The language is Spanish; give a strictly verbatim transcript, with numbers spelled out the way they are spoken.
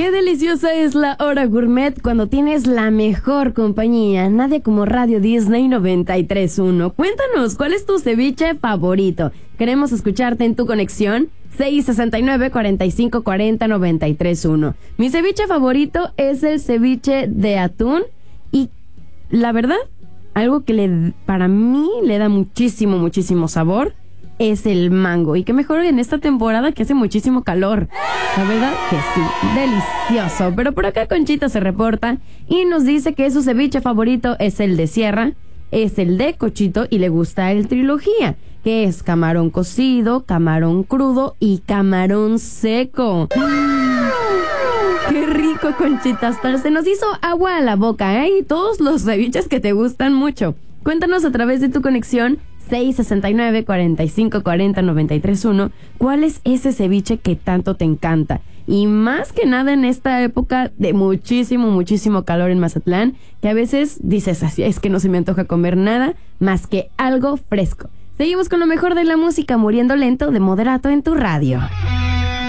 Qué deliciosa es la hora gourmet cuando tienes la mejor compañía. Nadie como Radio Disney noventa y tres punto uno. Cuéntanos, ¿cuál es tu ceviche favorito? Queremos escucharte en tu conexión seis sesenta y nueve, cuarenta y cinco cuarenta, noventa y tres uno. Mi ceviche favorito es el ceviche de atún y la verdad, algo que le, para mí le da muchísimo, muchísimo sabor es el mango. Y qué mejor en esta temporada que hace muchísimo calor. La verdad que sí, delicioso. Pero por acá Conchita se reporta y nos dice que su ceviche favorito es el de sierra, es el de cochito y le gusta el trilogía, que es camarón cocido, camarón crudo y camarón seco. ¡Qué rico, Conchita! Hasta se nos hizo agua a la boca, ¿eh? Y todos los ceviches que te gustan mucho. Cuéntanos a través de tu conexión seis sesenta y nueve, cuarenta y cinco cuarenta, noventa y tres uno, ¿cuál es ese ceviche que tanto te encanta? Y más que nada en esta época de muchísimo, muchísimo calor en Mazatlán, que a veces dices así, es que no se me antoja comer nada más que algo fresco. Seguimos con lo mejor de la música, Muriendo Lento de Moderato en tu radio.